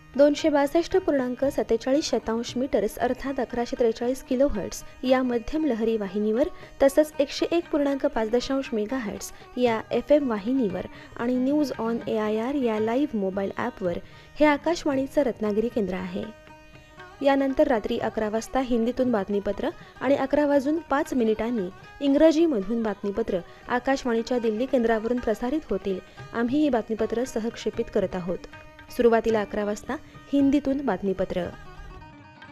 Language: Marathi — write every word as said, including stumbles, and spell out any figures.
दोनशे बासष्ट पूर्णांक सत्तेचाळीस शतांश मीटर्स अर्थात अकराशे त्रेचाळीस किलोहर्ट्ज या मध्यम लहरी वाहिनीवर तसंच एकशे एक पूर्णांक पाच दशांश मेगाहर्ट्ज या एफ एम वाहिनीवर आणि news on A I R या लाईव्ह मोबाईल ॲपवर हे आकाशवाणीचं रत्नागिरी केंद्र आहे. यानंतर रात्री अकरा वाजता हिंदीतून बातमीपत्र आणि अकरा वाजून पाच मिनिटांनी इंग्रजीमधून बातमीपत्र आकाशवाणीच्या दिल्ली केंद्रावरून प्रसारित होतील. आम्ही ही बातमीपत्र सहक्षेपित करत आहोत. सुरुवातीला अकरा वाजता हिंदीतून बातमीपत्र.